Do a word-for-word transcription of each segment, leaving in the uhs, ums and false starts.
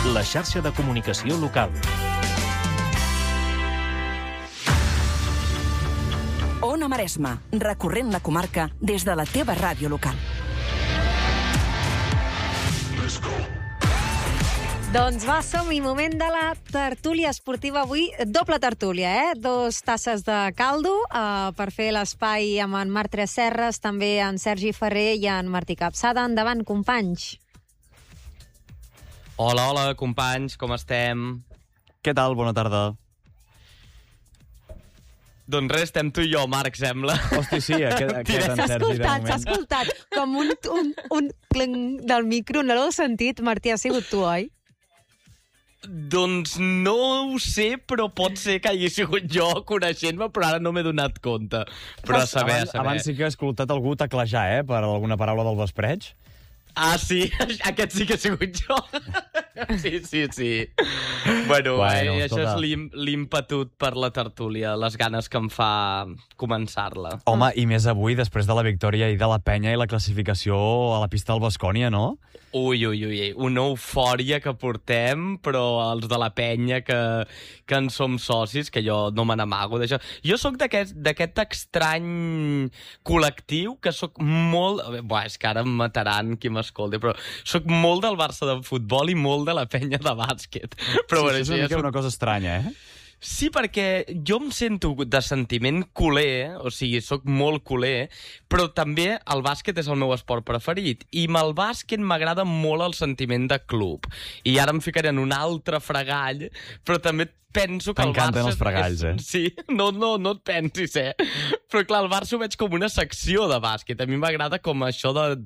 la xarxa de comunicació local. Ona Maresma, recorrent la comarca des de la teva ràdio local. Doncs va, som-hi, moment de la tertúlia esportiva. Avui, doble tertúlia, eh? Dos tasses de caldo eh, per fer l'espai amb en Marc Tresserras, també en Sergi Ferrer i en Martí Capçada. Endavant, companys. Hola, hola, companys, com estem? Què tal? Bona tarda. Doncs res, estem tu i jo, Marc, sembla. Hosti, sí, aquest, aquest en S'ha Sergi, de escoltat, moment. s'ha escoltat com un, un, un clenc del micro. No l'heu sentit, Martí? Ha sigut tu, oi? Doncs no ho sé, però pot ser que hagi sigut jo coneixent-me, però ara no m'he donat compte. Però a saber, abans, a saber. Abans sí que he escoltat algú teclejar, eh, per alguna paraula del vespreig. Ah, sí? Aquest sí que he sigut jo. Sí, sí, sí. Bueno, Bueno, eh, això escolta. és l'im- l'impetut per la tertúlia, les ganes que em fa començar-la. Home, i més avui, després de la victòria i de la penya i la classificació a la pista del Baskonia, no? Ui, ui, ui, una eufòria que portem, però els de la penya que, que en som socis, que jo no me n'amago d'això. Jo sóc d'aquest d'aquest estrany col·lectiu que sóc molt... Buah, és que ara em mataran qui m'escolti, però sóc molt del Barça de futbol i molt de la penya de bàsquet. Però, sí, bueno, això és això una ja mica sóc- una cosa estranya, eh? Sí, perquè jo em sento de sentiment culer, o sigui, sóc molt culer, però també el bàsquet és el meu esport preferit. I amb el bàsquet m'agrada molt el sentiment de club. I ara em ficaré en un altre fregall, però també penso que el Barça... T'encanten els fregalls, eh? Sí, no, no, no et pensis, eh? Però clar, el Barça ho veig com una secció de bàsquet. A mi m'agrada com això de,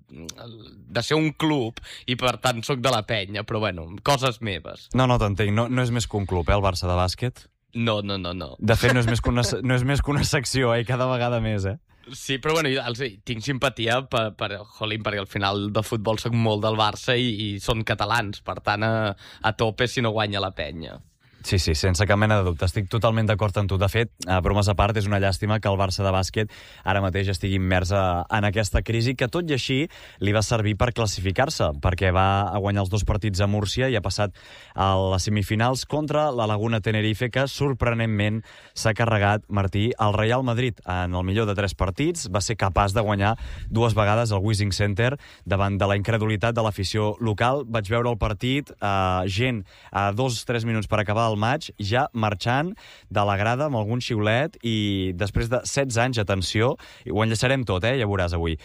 de ser un club i per tant sóc de la penya, però bueno, coses meves. No, no, t'entenc. No, no és més que un club, eh, el Barça de bàsquet. No, no, no, no. De fet, no és més que una, no és més que una secció, eh? Cada vegada més, eh? Sí, però bueno, jo els, tinc simpatia per, per, jolín, perquè al final de futbol soc molt del Barça i, i són catalans, per tant a, a tope si no guanya la penya. Sí, sí, sense cap mena de dubte. Estic totalment d'acord amb tu. De fet, a bromes a part, és una llàstima que el Barça de bàsquet ara mateix estigui immers a, en aquesta crisi, que tot i així li va servir per classificar-se, perquè va a guanyar els dos partits a Múrcia i ha passat a les semifinals contra la Laguna Tenerife, que sorprenentment s'ha carregat, Martí, el Real Madrid en el millor de tres partits. Va ser capaç de guanyar dues vegades al Wishing Center davant de la incredulitat de l'afició local. Vaig veure el partit, eh, gent a dos o tres minuts per acabar el maig, ja marxant de la grada amb algun xiulet, i després de setze anys, atenció, i ho enllaçarem tot, eh, ja veuràs avui,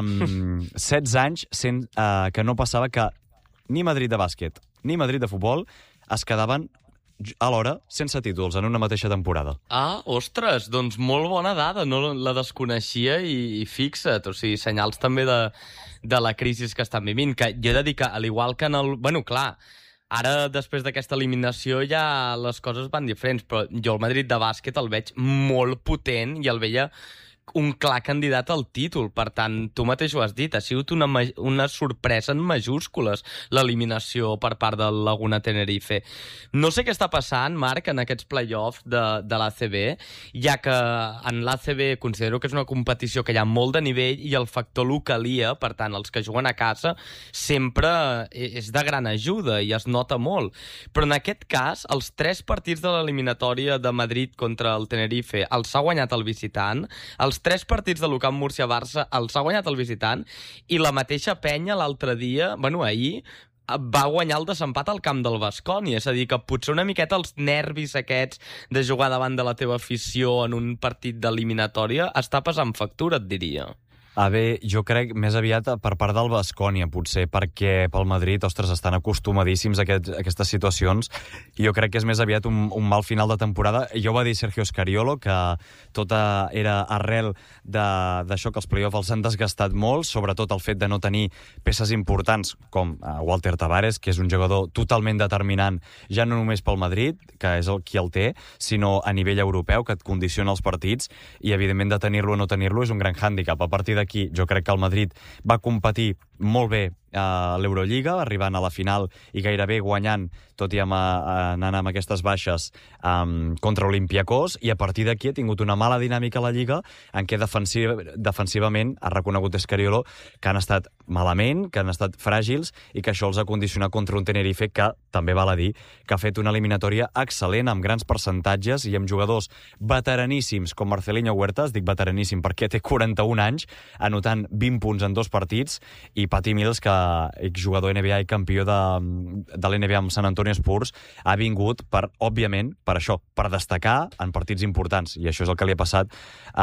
um, setze anys sent, uh, que no passava que ni Madrid de bàsquet ni Madrid de futbol es quedaven alhora sense títols en una mateixa temporada. Ah, ostres, doncs molt bona dada, no la desconeixia i, i fixa't, o sigui, senyals també de, de la crisi que estan vivint, que jo he de dir que, al igual que en el... Bueno, clar, ara, després d'aquesta eliminació, ja les coses van diferents, però jo el Madrid de bàsquet el veig molt potent i el veia un clar candidat al títol. Per tant, tu mateix ho has dit, ha sigut una, una sorpresa en majúscules l'eliminació per part del Laguna Tenerife. No sé què està passant, Marc, en aquests play-offs de, de l'A C B, ja que en l'A C B considero que és una competició que hi ha molt de nivell i el factor localia, per tant, els que juguen a casa, sempre és de gran ajuda i es nota molt. Però en aquest cas, els tres partits de l'eliminatòria de Madrid contra el Tenerife els ha guanyat el visitant, els tres partits de l'U C A M Múrcia-Barça els ha guanyat el visitant, i la mateixa penya l'altre dia, bueno, ahir, va guanyar el desempat al camp del Baskonia. És a dir, que potser una miqueta els nervis aquests de jugar davant de la teva afició en un partit d'eliminatòria està passant factura, et diria. A bé, jo crec més aviat per part del Baskonia, potser, perquè pel Madrid, ostres, estan acostumadíssims a, aquest, a aquestes situacions, i jo crec que és més aviat un, un mal final de temporada. Jo ho va dir Sergio Scariolo, que tota era arrel d'això, que els play-offs els han desgastat molt, sobretot el fet de no tenir peces importants, com Walter Tavares, que és un jugador totalment determinant, ja no només pel Madrid, que és el qui el té, sinó a nivell europeu, que et condiciona els partits, i evidentment de tenir-lo o no tenir-lo és un gran hàndicap. A partir d'aquí, jo crec que el Madrid va competir molt bé a l'Eurolliga, arribant a la final i gairebé guanyant, tot i amb, anant amb aquestes baixes um, contra Olympiacos, i a partir d'aquí ha tingut una mala dinàmica a la Lliga en què defensiv, defensivament ha reconegut Escariolo que han estat malament, que han estat fràgils i que això els ha condicionat contra un Tenerife que, també val a dir, que ha fet una eliminatòria excel·lent amb grans percentatges i amb jugadors veteraníssims com Marcelinho Huertas, dic veteraníssim perquè té quaranta-un anys, anotant vint punts en dos partits, i Patty Mills, que exjugador N B A i campió de, de l'N B A amb San Antonio Spurs, ha vingut per, òbviament, per això, per destacar en partits importants, i això és el que li ha passat a,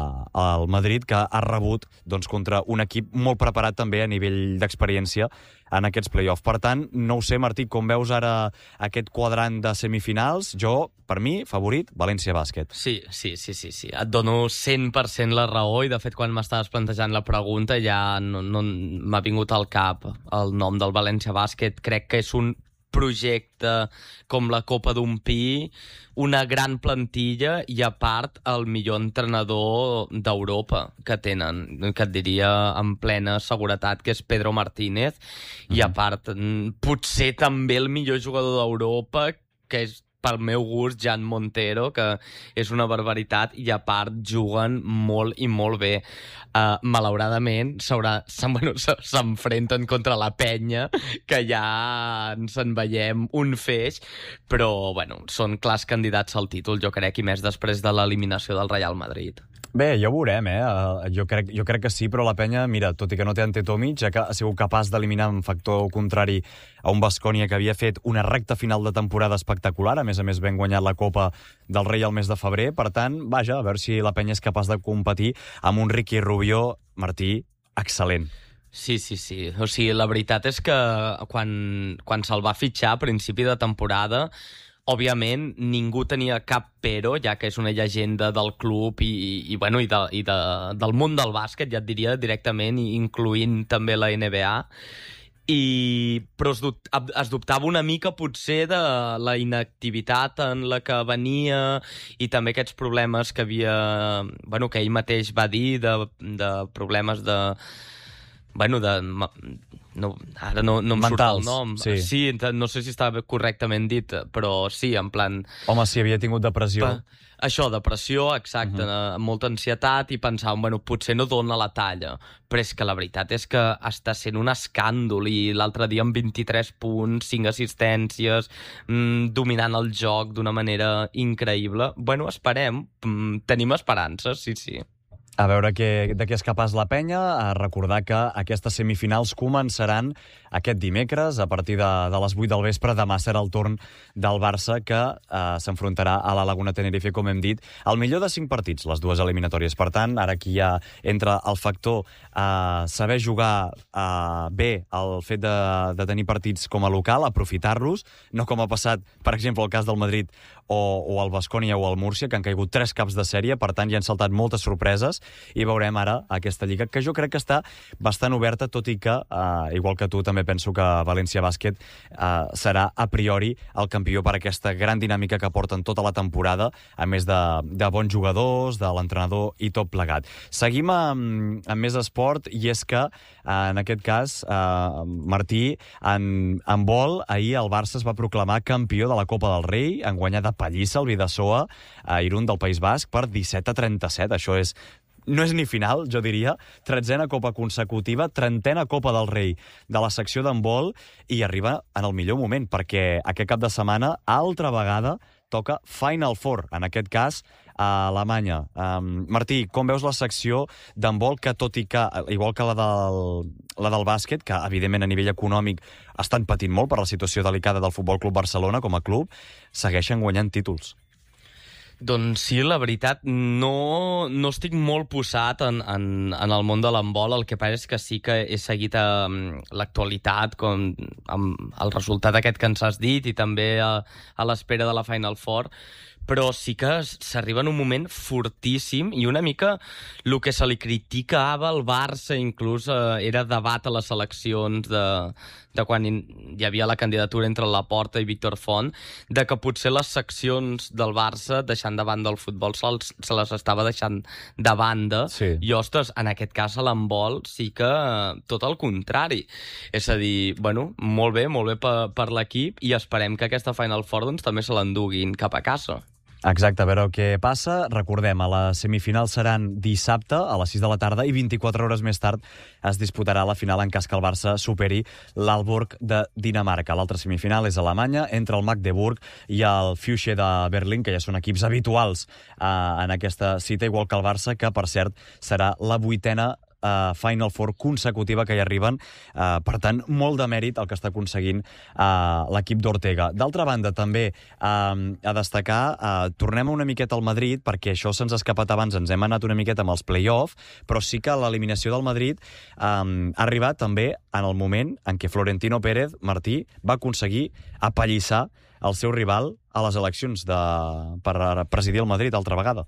al Madrid, que ha rebut doncs, contra un equip molt preparat també a nivell d'experiència en aquests play-offs. Per tant, no ho sé, Martí, com veus ara aquest quadrant de semifinals? Jo, per mi, favorit, València Bàsquet. Sí, sí, sí, sí, sí. Et dono cent per cent la raó, i de fet quan m'estaves plantejant la pregunta ja no, no m'ha vingut al cap el nom del València Bàsquet. Crec que és un projecte com la Copa d'un Pi, una gran plantilla i, a part, el millor entrenador d'Europa que tenen, que et diria amb plena seguretat que és Pedro Martínez, mm-hmm. i, a part, potser també el millor jugador d'Europa, que és pel meu gust, Jan Montero, que és una barbaritat, i a part juguen molt i molt bé. Uh, malauradament, bueno, s'enfrenten contra la penya, que ja ens en veiem un feix, però bueno, són clars candidats al títol, jo crec, i més després de l'eliminació del Real Madrid. Bé, ja ho veurem, eh? Jo crec, jo crec que sí, però la penya, mira, tot i que no té Ante Tomic, ja que ha sigut capaç d'eliminar en factor contrari a un Baskonia que havia fet una recta final de temporada espectacular, a més a més ben guanyat la Copa del Rei al mes de febrer, per tant, vaja, a veure si la penya és capaç de competir amb un Ricky Rubio, Martí, excel·lent. Sí, sí, sí. O sigui, la veritat és que quan, quan se'l va fitxar a principi de temporada, òbviament, ningú tenia cap pero, ja que és una llegenda del club i, i, bueno, i, de, i de, del món del bàsquet, ja et diria directament, incloent també la N B A. I, però es, dub, es dubtava una mica potser de la inactivitat en la que venia i també aquests problemes que havia... Bueno, que ell mateix va dir, de, de problemes de... Bueno, de... No, ara no, no em Mentals, surt el nom. Sí. sí, no sé si estava correctament dit, però sí, en plan... Home, si havia tingut depressió... Pa, això, depressió, exacte, uh-huh. molta ansietat, i pensàvem, bueno, potser no dona la talla, però és que la veritat és que està sent un escàndol, i l'altre dia amb vint-i-tres punts, cinc assistències, mmm, dominant el joc d'una manera increïble. Bueno, esperem, mmm, tenim esperances, sí, sí. A veure què, de què és capaç la penya. A recordar que aquestes semifinals començaran aquest dimecres a partir de, de les vuit del vespre. Demà serà el torn del Barça, que eh, s'enfrontarà a la Laguna Tenerife, com hem dit, al millor de cinc partits, les dues eliminatòries. Per tant, ara aquí ja entra el factor eh, saber jugar eh, bé el fet de, de tenir partits com a local, aprofitar-los, no com ha passat, per exemple, el cas del Madrid o, o el Baskonia o el Múrcia, que han caigut tres caps de sèrie. Per tant, ja han saltat moltes sorpreses, i veurem ara aquesta lliga, que jo crec que està bastant oberta, tot i que, eh, igual que tu, també penso que València Bàsquet eh, serà a priori el campió per aquesta gran dinàmica que porten tota la temporada, a més de, de bons jugadors, de l'entrenador i tot plegat. Seguim amb, amb més esport, i és que, eh, en aquest cas, eh, Martí, en, en vol, ahir el Barça es va proclamar campió de la Copa del Rei, en guanyar de pallissa el Vidasoa a Irún del País Basc per disset a trenta-set. Això és no és ni final, jo diria, tretzena Copa consecutiva, trentena Copa del Rei de la secció d'handbol, i arriba en el millor moment, perquè aquest cap de setmana, altra vegada, toca Final Four, en aquest cas, a Alemanya. Um, Martí, com veus la secció d'handbol, que tot i que, igual que la del, la del bàsquet, que evidentment a nivell econòmic estan patint molt per la situació delicada del Futbol Club Barcelona com a club, segueixen guanyant títols? Doncs sí, la veritat, no, no estic molt posat en, en, en el món de l'handbol. El que passa és que sí que he seguit um, l'actualitat com, amb el resultat aquest que ens has dit, i també a, a l'espera de la Final Four. però sí que s'arriba en un moment fortíssim i una mica el que se li criticava al Barça, inclús eh, era debat a les eleccions de, de quan hi havia la candidatura entre Laporta i Víctor Font, de que potser les seccions del Barça, deixant de banda el futbol, se, se les estava deixant de banda, sí. I, ostres, en aquest cas a l'handbol sí que eh, tot el contrari. És a dir, bueno, molt bé, molt bé per, per l'equip i esperem que aquesta Final Four doncs, també se l'enduguin cap a casa. Exacte, a veure què passa. Recordem, a les semifinals seran dissabte a les sis de la tarda i vint-i-quatre hores més tard es disputarà la final en cas que el Barça superi l'Aalborg de Dinamarca. L'altra semifinal és a Alemanya, entre el Magdeburg i el Füchse de Berlín, que ja són equips habituals eh, en aquesta cita, igual que el Barça, que, per cert, serà la vuitena Uh, Final Four consecutiva que hi arriben. Uh, per tant, molt de mèrit el que està aconseguint uh, l'equip d'Ortega. D'altra banda, també uh, a destacar, uh, tornem una miqueta al Madrid, perquè això se'ns ha escapat abans, ens hem anat una miqueta amb els play-off, però sí que l'eliminació del Madrid um, ha arribat també en el moment en què Florentino Pérez, Martí, va aconseguir apallissar el seu rival a les eleccions de, per presidir el Madrid altra vegada.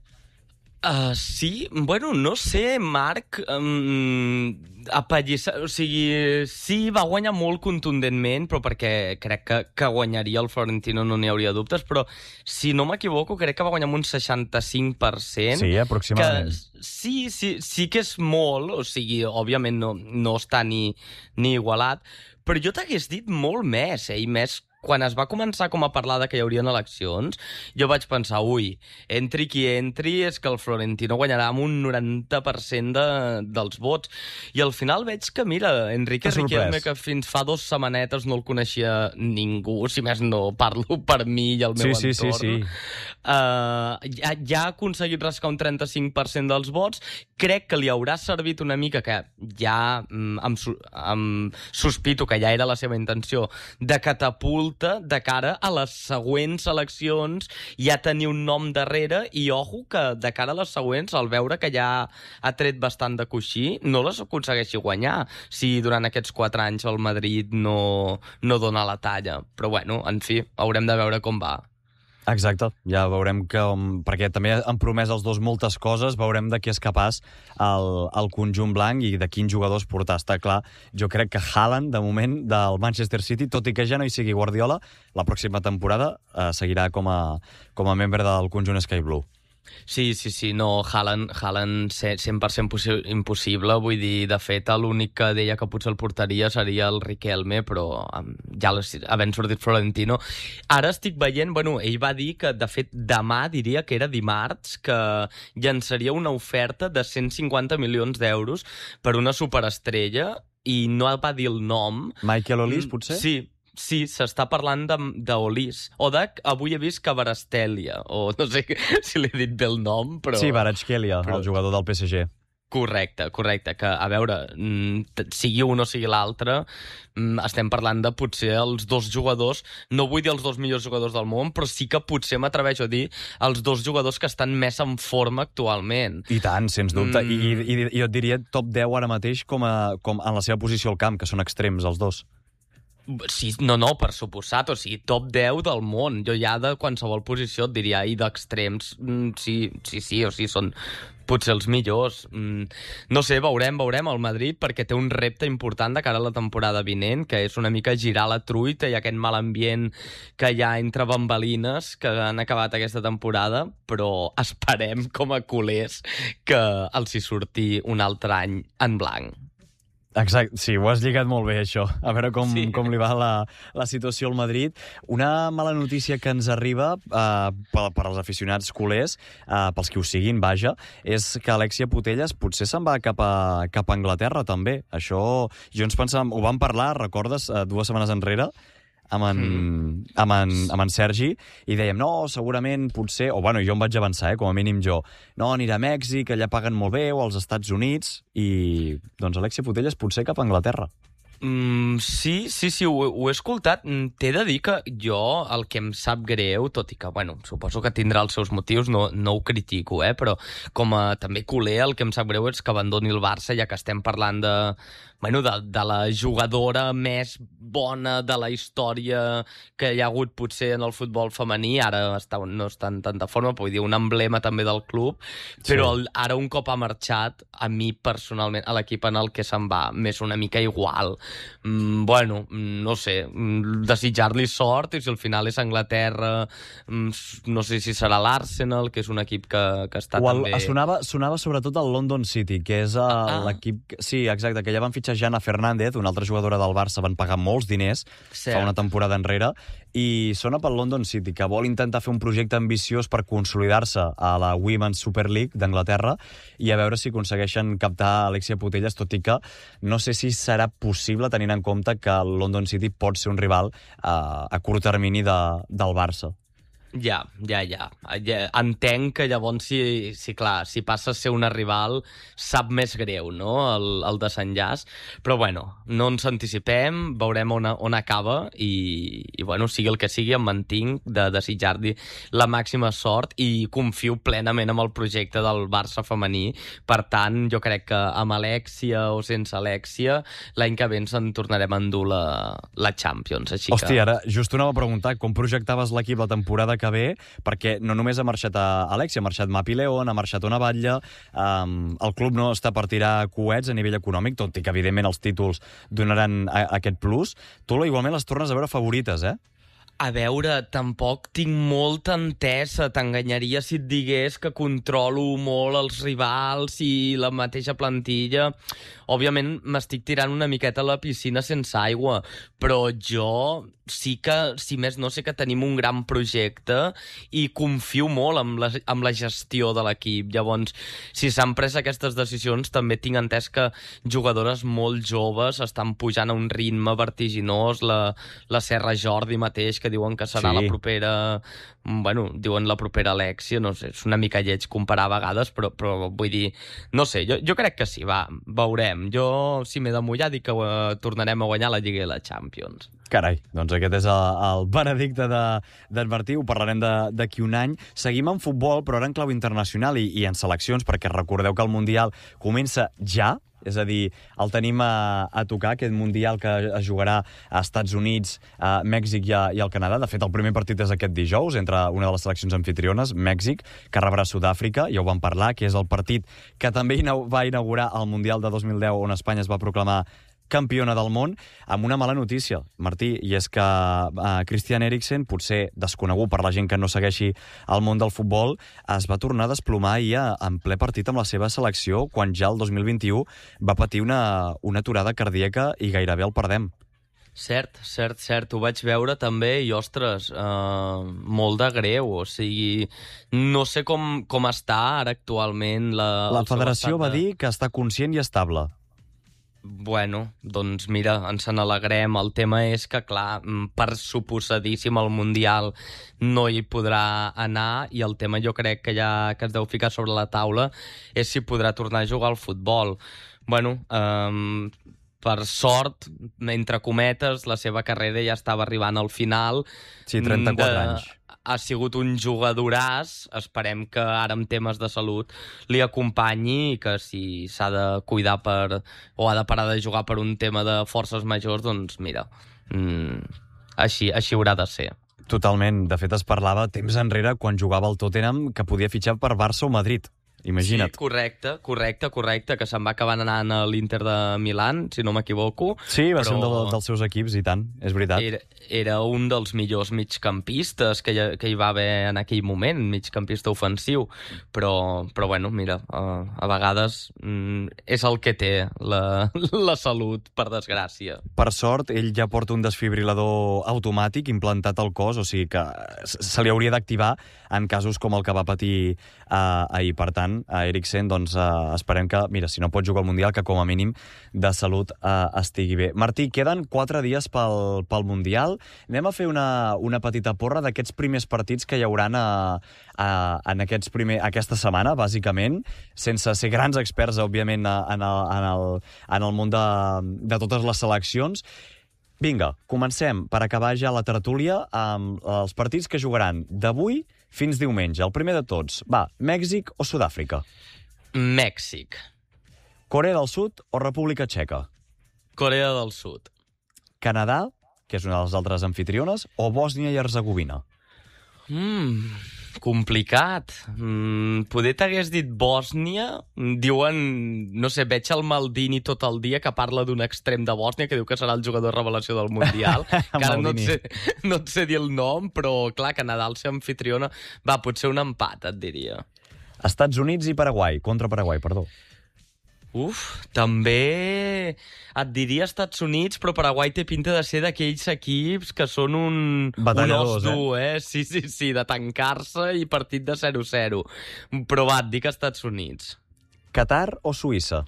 Uh, sí, bueno, no sé, Marc, um, apallissar, o sigui, sí, va guanyar molt contundentment, però perquè crec que, que guanyaria el Florentino, no n'hi hauria dubtes, però si no m'equivoco, crec que va guanyar amb un seixanta-cinc per cent. Sí, aproximadament. Que, sí, sí, sí que és molt, o sigui, òbviament no, no està ni, ni igualat, però jo t'hagués dit molt més, eh, i més quan es va començar com a parlar de que hi haurien eleccions, jo vaig pensar, ui, entri qui entri, és que el Florentino guanyarà amb un noranta per cent de, dels vots. I al final veig que, mira, Enrique Riquelme, que fins fa dos setmanetes no el coneixia ningú, si més no parlo per mi i el meu sí, entorn, sí, sí, sí. Uh, ja, ja ha aconseguit rascar un trenta-cinc per cent dels vots. Crec que li haurà servit una mica, que ja mm, em, em sospito que ja era la seva intenció, de catapulta de cara a les següents eleccions, ja tenir un nom darrere i, ojo, que de cara a les següents, al veure que ja ha tret bastant de coixí, no les aconsegueixi guanyar si durant aquests quatre anys el Madrid no, no dona la talla. Però, bueno, en fi, haurem de veure com va. Exacte, ja veurem com... perquè també han promès els dos moltes coses, veurem de què és capaç el, el conjunt blanc i de quins jugadors portar. Està clar, jo crec que Haaland, de moment, del Manchester City, tot i que ja no hi sigui Guardiola, la pròxima temporada eh, seguirà com a, com a membre del conjunt Sky Blue. Sí, sí, sí, no, Haaland, Haaland cent per cent impossible, vull dir, de fet, l'únic que deia que potser el portaria seria el Riquelme, però ja havent sortit Florentino. Ara estic veient, bueno, ell va dir que, de fet, demà, diria que era dimarts, que llançaria una oferta de cent cinquanta milions d'euros per una superestrella i no va dir el nom. Michael Olise, potser? Sí. Sí, s'està parlant d'Olise. O de, avui he vist Kvaratskhelia, o no sé si l'he dit bé el nom, però... Sí, Kvaratskhelia, però... el jugador del P S G. Correcte, correcte, que, a veure, sigui un o sigui l'altre, estem parlant de potser els dos jugadors, no vull dir els dos millors jugadors del món, però sí que potser m'atreveixo a dir els dos jugadors que estan més en forma actualment. I tant, sens dubte, mm. I, i, i jo et diria top deu ara mateix com, a, com en la seva posició al camp, que són extrems els dos. Sí, no, no, per suposat, o sigui, top deu del món. Jo ja de qualsevol posició et diria, i d'extrems, sí, sí, sí, o sigui, són potser els millors. No sé, veurem, veurem el Madrid, perquè té un repte important de cara a la temporada vinent, que és una mica girar la truita i aquest mal ambient que hi ha entre bambalines que han acabat aquesta temporada, però esperem com a culers que els hi surti un altre any en blanc. Exacte, sí, ho has lligat molt bé, això. A veure com, sí. com li va la, la situació al Madrid. Una mala notícia que ens arriba eh, per, per als aficionats culers, eh, pels que ho siguin, vaja, és que Alexia Putellas potser se'n va cap a, cap a Anglaterra, també. Això, jo ens pensàvem, ho vam parlar, recordes, eh, dues setmanes enrere, amb en, mm. amb, en, amb en Sergi, i dèiem, no, segurament, potser... O, bueno, jo em vaig avançar, eh, com a mínim jo. No, anirà a Mèxic, allà paguen molt bé, o als Estats Units, i, doncs, Alexia Putellas potser cap a Anglaterra. Mm, sí, sí, sí, ho, ho he escoltat. T'he de dir que jo, el que em sap greu, tot i que, bueno, suposo que tindrà els seus motius, no, no ho critico, eh, però com a també culer, el que em sap greu és que abandoni el Barça, ja que estem parlant de bueno, de, de la jugadora més bona de la història que hi ha hagut potser en el futbol femení, ara està, no està en tanta forma, vull dir, un emblema també del club, però sí. el, ara un cop ha marxat, a mi personalment, a l'equip en el que se'n va, m'és una mica igual. Mm, bueno, no sé, desitjar-li sort, i si al final és Anglaterra, no sé si serà l'Arsenal, que és un equip que, que està o el, també... Sonava, sonava sobretot el London City, que és uh, ah. l'equip... Sí, exacte, que ja van fitxar Jana Fernández, una altra jugadora del Barça, van pagar molts diners Cert. fa una temporada enrere, i sona pel London City, que vol intentar fer un projecte ambiciós per consolidar-se a la Women's Super League d'Anglaterra i a veure si aconsegueixen captar Alexia Putellas, tot i que no sé si serà possible tenint en compte que el London City pot ser un rival uh, a curt termini de, del Barça. Ja, ja, ja, ja. Entenc que llavors, si, si, clar, si passa a ser una rival, sap més greu, no?, el, el desenllaç. Però, bueno, no ens anticipem, veurem on, on acaba i, i, bueno, sigui el que sigui, em mantinc de desitjar-li la màxima sort i confio plenament en el projecte del Barça femení. Per tant, jo crec que amb Alexia o sense Alexia, l'any que ve ens en tornarem a endur la, la Champions. Així Hòstia, que... ara, just anava a preguntar com projectaves l'equip la temporada que ve, perquè no només ha marxat a Alexia, ha marxat Mapi León, ha marxat Ona Batlle, um, el club no està per tirar coets a nivell econòmic, tot i que evidentment els títols donaran a, a aquest plus. Tu igualment les tornes a veure favorites, eh? A veure, tampoc tinc molta entesa. T'enganyaria si et digués que controlo molt els rivals i la mateixa plantilla. Òbviament m'estic tirant una miqueta a la piscina sense aigua, però jo sí que, si més no, sé que tenim un gran projecte i confio molt amb la, amb la gestió de l'equip. Llavors, si s'han pres aquestes decisions, també tinc entès que jugadores molt joves estan pujant a un ritme vertiginós. La, la Serra Jordi mateix, que diuen que serà sí. la propera... Bueno, diuen la propera Alexia, no sé, és una mica lleig comparar a vegades, però, però vull dir, no sé, jo, jo crec que sí, va, veurem. Jo, si m'he de mullar, dic que uh, tornarem a guanyar la Lliga i la Champions. Carai, doncs aquest és el, el veredicte d'en Martí, ho parlarem d'aquí un any. Seguim en futbol, però ara en clau internacional i, i en seleccions, perquè recordeu que el Mundial comença ja, és a dir, el tenim a, a tocar, aquest Mundial que es jugarà a Estats Units, a Mèxic i, a, i al Canadà. De fet, el primer partit és aquest dijous, entre una de les seleccions anfitriones, Mèxic, que rebrà Sud-àfrica, ja ho vam parlar, que és el partit que també va inaugurar el Mundial de dos mil deu, on Espanya es va proclamar campiona del món, amb una mala notícia, Martí, i és que uh, Christian Eriksen, potser desconegut per la gent que no segueixi el món del futbol, es va tornar a desplomar ahir en ple partit amb la seva selecció, quan ja el dos mil vint-i-u va patir una, una aturada cardíaca i gairebé el perdem. Cert, cert, cert, ho vaig veure també i, ostres, uh, molt de greu, o sigui, no sé com, com està ara actualment la... La federació va dir que està conscient i estable. Bueno, doncs mira, ens n'alegrem. El tema és que, clar, per suposadíssim el Mundial no hi podrà anar i el tema jo crec que ja que es deu ficar sobre la taula és si podrà tornar a jugar al futbol. Bueno, um, per sort, entre cometes, la seva carrera ja estava arribant al final. Sí, trenta-quatre de... anys. Ha sigut un jugadoràs, esperem que ara en temes de salut li acompanyi i que si s'ha de cuidar per, o ha de parar de jugar per un tema de forces majors, doncs mira, mm, així, així haurà de ser. Totalment. De fet, es parlava temps enrere, quan jugava al Tottenham, que podia fitxar per Barça o Madrid. Imagina't. Sí, correcte, correcte, correcte, que se'n va acabar anant a l'Inter de Milán, si no m'equivoco. Sí, va però... ser un de, dels seus equips, i tant, és veritat. Era, era un dels millors migcampistes que hi, que hi va haver en aquell moment, migcampista ofensiu, però, però bueno, mira, uh, a vegades mm, és el que té la, la salut, per desgràcia. Per sort, ell ja porta un desfibrilador automàtic implantat al cos, o sigui que se li hauria d'activar en casos com el que va patir uh, ahir. Per tant, a Eriksen, doncs, uh, esperem que, mira, si no pot jugar al Mundial, que com a mínim de salut uh, estigui bé. Martí, queden quatre dies pel, pel Mundial. Anem a fer una, una petita porra d'aquests primers partits que hi hauran a, a, en aquests primer, aquesta setmana, bàsicament, sense ser grans experts, òbviament, en el, en el, en el món de, de totes les seleccions. Vinga, comencem per acabar ja la tertúlia amb els partits que jugaran d'avui fins diumenge. El primer de tots, va, Mèxic o Sud-àfrica? Mèxic. Corea del Sud o República Txeca? Corea del Sud. Canadà, que és una de les altres anfitriones, o Bòsnia i Herzegovina? Mm, complicat. Mm, poder t'hagués dit Bòsnia. Diuen, no sé, veig el Maldini tot el dia que parla d'un extrem de Bòsnia que diu que serà el jugador revelació del Mundial. Que ara no et, sé, no et sé dir el nom, però clar, Canadà al ser anfitriona, va, potser un empat, et diria. Estats Units i Paraguai, contra Paraguai, perdó. Uf, també et diria Estats Units, però Paraguai té pinta de ser d'aquells equips que són un, un os dur, eh? eh? Sí, sí, sí, de tancar-se i partit de zero zero. Però va, et dic Estats Units. Qatar o Suïssa?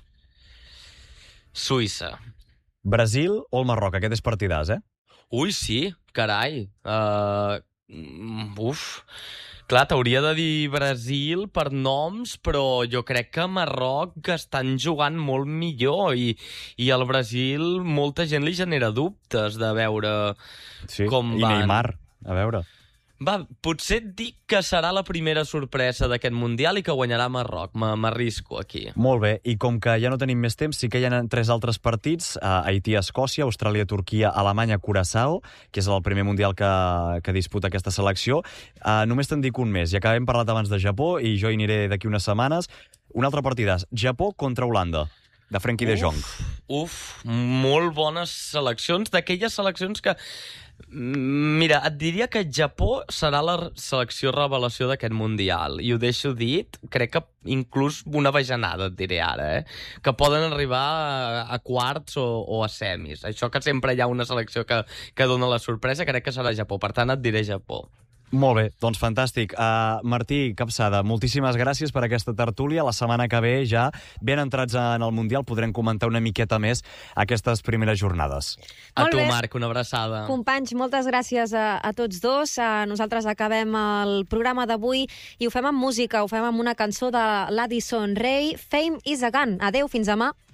Suïssa. Brasil o el Marroc? Aquest és partidàs, eh? Ui, sí, carai. Uh, uf... Clar, t'hauria de dir Brasil per noms, però jo crec que a Marroc que estan jugant molt millor i, i al Brasil molta gent li genera dubtes de veure sí, com i van. I Neymar, a veure. Va, potser et dic que serà la primera sorpresa d'aquest Mundial i que guanyarà Marroc. M'arrisco aquí. Molt bé, i com que ja no tenim més temps, sí que hi ha tres altres partits, uh, Haití-Escòcia, Austràlia-Turquia, Alemanya-Curaçao, que és el primer Mundial que, que disputa aquesta selecció. Uh, només te'n dic un més, ja que hem parlat abans de Japó, i jo hi aniré d'aquí unes setmanes. Un altre partidàs, Japó contra Holanda, de Frenkie de Jong. Uf, molt bones seleccions, d'aquelles seleccions que... Mira, et diria que Japó serà la selecció revelació d'aquest Mundial. I ho deixo dit, crec que inclús una bajanada, et diré ara, eh? Que poden arribar a, a quarts o, o a semis. Això que sempre hi ha una selecció que, que dona la sorpresa, crec que serà Japó. Per tant, et diré Japó. Molt bé, doncs fantàstic. Uh, Martí Capçada, moltíssimes gràcies per aquesta tertúlia. La setmana que ve, ja ben entrats en el Mundial, podrem comentar una miqueta més aquestes primeres jornades. A tu, Marc, una abraçada. Companys, moltes gràcies a, a tots dos. Uh, nosaltres acabem el programa d'avui i ho fem amb música, ho fem amb una cançó de l'Addison Rae, Fame is a Gun. Adeu, fins demà.